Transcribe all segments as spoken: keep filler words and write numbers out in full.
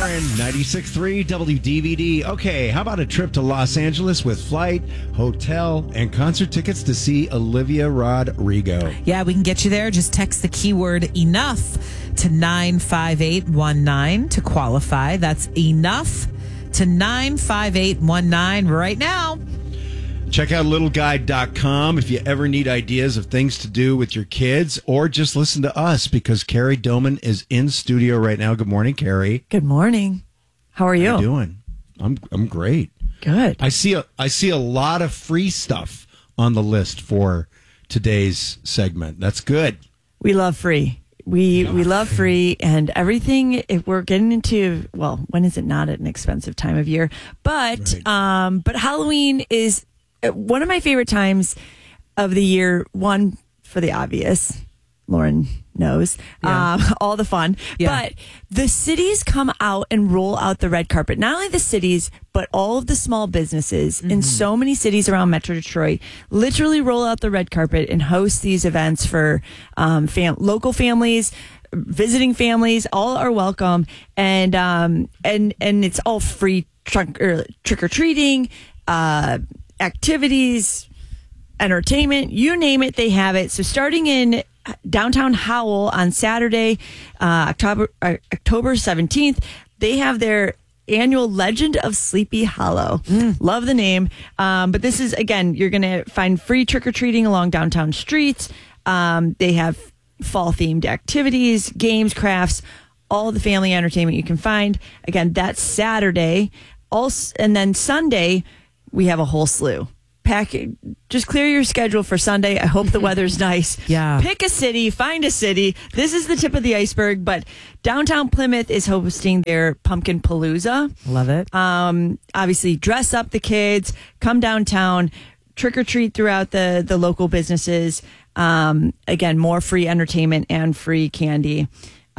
Lauren, ninety-six point three W D V D. Okay, how about a trip to Los Angeles with flight, hotel, and concert tickets to see Olivia Rodrigo? Yeah, we can get you there. Just text the keyword enough to nine five eight one nine to qualify. That's enough to nine five eight one nine right now. Check out little guide dot com if you ever need ideas of things to do with your kids, or just listen to us because Carrie Doman is in studio right now. Good morning, Carrie. Good morning. How are you? How are you doing? I'm I'm great. Good. I see a I see a lot of free stuff on the list for today's segment. That's good. We love free. We Yeah. we love free and everything. If we're getting into, well, when is it not an expensive time of year? But Right. um, but Halloween is one of my favorite times of the year. One, for the obvious, Lauren knows, Yeah. um, all the fun. Yeah. But the cities come out and roll out the red carpet. Not only the cities, but all of the small businesses in so many cities around Metro Detroit literally roll out the red carpet and host these events for um, fam- local families, visiting families. All are welcome, and um, and and it's all free trunk or trick or treating. Uh, activities, entertainment, you name it, they have it. So starting in downtown Howell on Saturday, uh, October uh, October seventeenth, they have their annual Legend of Sleepy Hollow. Mm. Love the name. Um, but this is, again, you're going to find free trick-or-treating along downtown streets. Um, they have fall-themed activities, games, crafts, all the family entertainment you can find. Again, that's Saturday. Also, and then Sunday, we have a whole slew. Pack, just clear your schedule for Sunday. I hope the weather's nice. Yeah. Pick a city, find a city. This is the tip of the iceberg, but downtown Plymouth is hosting their Pumpkin Palooza. Love it. Um, obviously, dress up the kids, come downtown, trick or treat throughout the, the local businesses. Um, again, more free entertainment and free candy.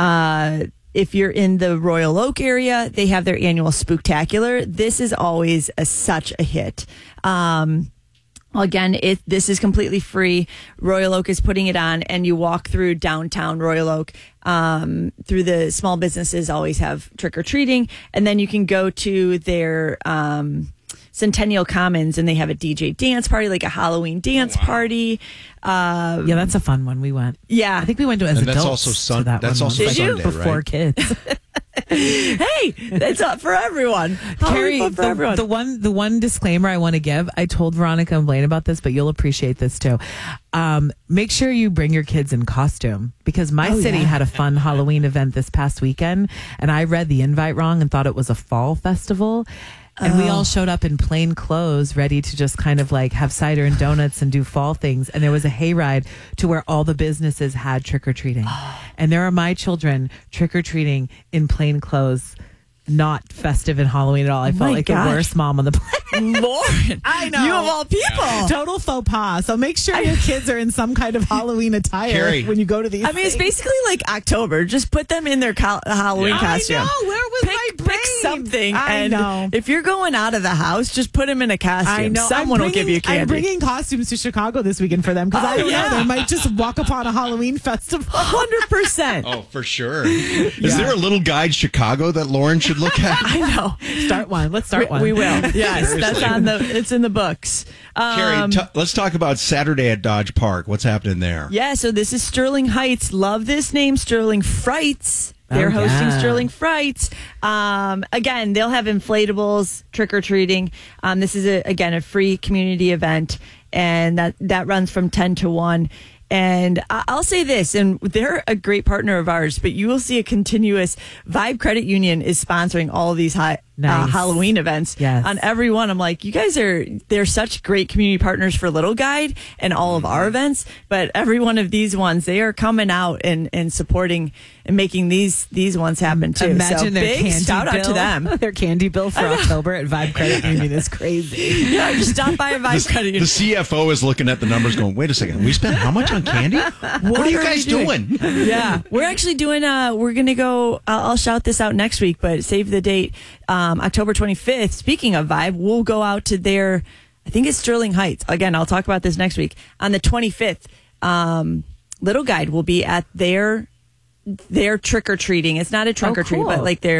Uh, If you're in the Royal Oak area, they have their annual Spooktacular. This is always a, such a hit. Um, again, it this is completely free. Royal Oak is putting it on, and you walk through downtown Royal Oak. Um, through the small businesses, always have trick or treating, and then you can go to their um, Centennial Commons, and they have a D J dance party, like a Halloween dance wow. party. Uh, Yeah, that's a fun one. We went. Yeah. I think we went to as And that's adults. also sun- to that that's one also once. Did you? Sunday, Before right? kids. Hey, that's up for everyone. Carrie, Halloween fun for the, everyone. the one the one disclaimer I want to give, I told Veronica and Blaine about this, but you'll appreciate this too. Um, make sure you bring your kids in costume, because my Oh, city yeah. had a fun Halloween event this past weekend, and I read the invite wrong and thought it was a fall festival. And we all showed up in plain clothes, ready to just kind of like have cider and donuts and do fall things. And there was a hayride to where all the businesses had trick-or-treating. And there are my children trick-or-treating in plain clothes, not festive in Halloween at all. I felt my like gosh. the worst mom on the planet. Lauren, I know. you of all people. Total faux pas. So make sure your kids are in some kind of Halloween attire Carrie. when you go to these. I mean, it's things. basically like October. Just put them in their col- Halloween Yeah. costume. I know. Where was pick, my pick brain? something. I and know. If you're going out of the house, just put them in a costume. I know. Someone I'm will give bringing- you candy. I'm bringing costumes to Chicago this weekend for them, because Oh, I don't yeah. know. They might just walk upon a Halloween festival. one hundred percent. Oh, for sure. Is there a little guide Chicago that Lauren should look at? I know. Start one. Let's start we, one. we will. Yes, that's Seriously. on the. It's in the books. Um, Carrie, t- let's talk about Saturday at Dodge Park. What's happening there? Yeah, so this is Sterling Heights. Love this name, Sterling Frights. They're Oh, hosting yeah. Sterling Frights. Um, again, they'll have inflatables, trick or treating. Um, this is a, again a free community event, and that that runs from ten to one. And I- I'll say this, and they're a great partner of ours, but you will see a continuous. Vibe Credit Union is sponsoring all of these high, uh, Nice. Halloween events. Yes. On every one, I'm like, you guys are, they're such great community partners for Little Guide and all of our events. But every one of these ones, they are coming out and, and supporting and making these these ones happen too. Imagine so their big candy shout bill. out to them. Their candy bill for October at Vibe Credit Union is crazy. Yeah, just stop by a Vibe Credit The Union. C F O is looking at the numbers going, wait a second, we spent how much on candy? What, are you are guys we doing? doing? Yeah, we're actually doing. Uh, we're gonna go. I'll, I'll shout this out next week, but save the date. Um, October twenty-fifth. Speaking of Vibe, we'll go out to their. I think it's Sterling Heights. Again, I'll talk about this next week. On the twenty-fifth, um, Little Guide will be at their their trick or treating. It's not a trunk Oh, or treat, cool. but like their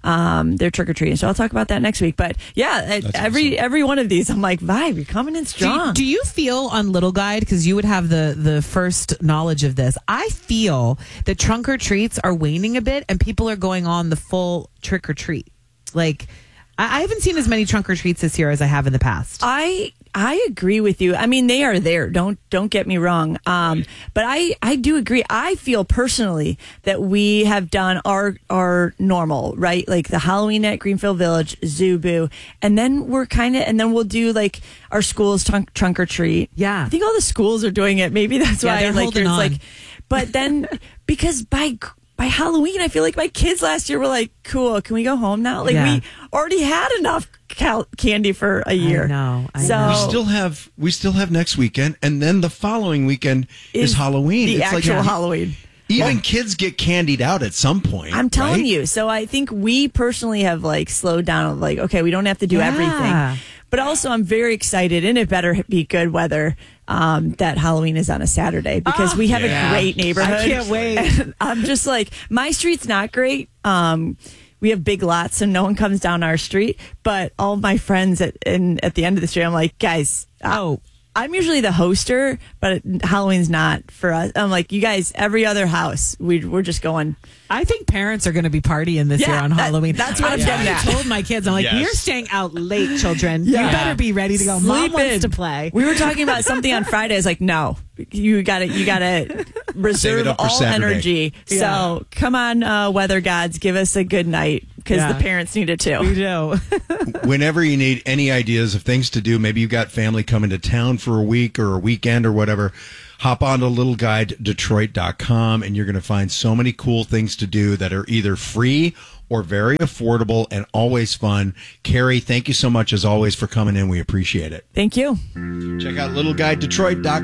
um, their trick or treating. So I'll talk about that next week. But yeah, That's every awesome. every one of these, I'm like, Vibe, you're coming in Do strong. you, do you feel on Little Guide, because you would have the the first knowledge of this, I feel that trunk or treats are waning a bit and people are going on the full trick or treat. Like, I, I haven't seen as many trunk or treats this year as I have in the past. I I agree with you. I mean, they are there. Don't don't get me wrong. Um, but I, I do agree. I feel personally that we have done our our normal, right? Like the Halloween at Greenfield Village, Zubu, and then we're kind of, and then we'll do like our school's trunk, trunk or treat. Yeah. I think all the schools are doing it. Maybe that's Yeah, why they're like holding there's on. like, but then because by by Halloween, I feel like my kids last year were like, cool, can we go home now? Like Yeah. we already had enough cal- candy for a year. I know. I So- know. We still have we still have next weekend, and then the following weekend is, Is Halloween. The It's actual like Halloween. even kids get candied out at some point. I'm telling right? you. So I think we personally have like slowed down. Like, okay, we don't have to do Yeah. everything. But also, I'm very excited, and it better be good weather. Um, that Halloween is on a Saturday because Oh, we have yeah. a great neighborhood. I can't wait. And I'm just like, my street's not great. Um, we have big lots, so no one comes down our street. But all my friends at in, at the end of the street, I'm like, guys, Oh. I'm usually the hoster, but Halloween's not for us. I'm like, you guys, every other house, we, we're just going. I think parents are going to be partying this Yeah, year on that- Halloween. that's what I'm I've getting already at. told my kids, I'm like, Yes. we're staying out late, children. Yeah. You better be ready to go. Mom Sleep wants in. to play. We were talking about something on Friday. I was like, no, you got to you got to reserve up for all Saturday. energy. Yeah. So come on, uh, weather gods, give us a good night because Yeah. the parents need it too. We do. Whenever you need any ideas of things to do, maybe you've got family coming to town for a week or a weekend or whatever, hop on to little guide detroit dot com and you're going to find so many cool things to do that are either free or very affordable and always fun. Carrie, thank you so much as always for coming in. We appreciate it. Thank you. Check out little guide detroit dot com.